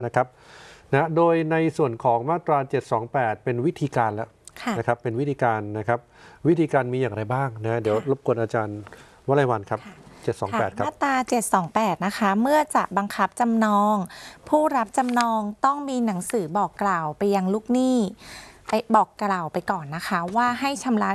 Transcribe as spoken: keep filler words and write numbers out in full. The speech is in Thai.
นะครับนะโดยในส่วนของมาตราเจ็ดสองแปดเป็นวิธีการแล้วนะครับเป็นวิธีการนะครับวิธีการมีอย่างไรบ้างนะเดี๋ยวรบกวนอาจารย์วลัยวันครับเจ็ดสองแปดครับมาตราเจ็ดสองแปดนะคะเมื่อจะบังคับจำนองผู้รับจำนองต้องมีหนังสือบอกกล่าวไปยังลูกหนี้ไปบอกกล่าวไปก่อนนะคะว่าให้ชำระ